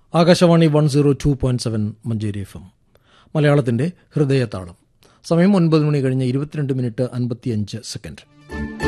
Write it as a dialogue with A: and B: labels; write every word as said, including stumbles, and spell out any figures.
A: Akashvani one zero two point seven Manjeri F M മലയാളത്തിൻ്റെ ഹൃദയതാളം. സമയം ഒൻപത് മണി കഴിഞ്ഞ് ഇരുപത്തിരണ്ട് മിനിറ്റ് അൻപത്തിയഞ്ച് സെക്കൻഡ്.